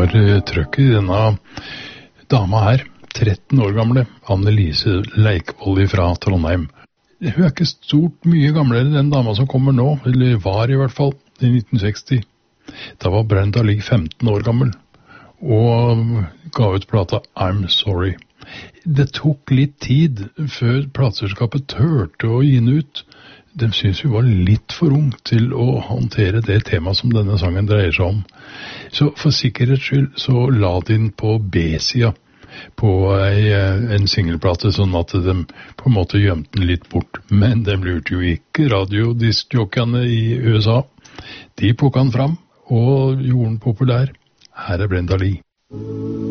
var trøkk i denne dama her, 13 år gamle, Annelise Leikvoll fra Trondheim. Hun er ikke stort mye gamlere enn den dama som kommer nå, eller var i hvert fall, i 1960. Da var Brenda Lee 15 år gammel, og ga ut plata I'm Sorry. Det tok litt tid før plateselskapet tørte å gi den ut. De synes hun var litt for ung til å håndtere det tema som denne sangen dreier seg om. Så for sikkerhets skyld så la de den på B-sida på en singelplate, sånn at de på en måte gjemte den litt bort. Men de lurte jo ikke radiodiskjokkene i USA. De plukket den fram og gjorde den populær. Her er Brenda Lee.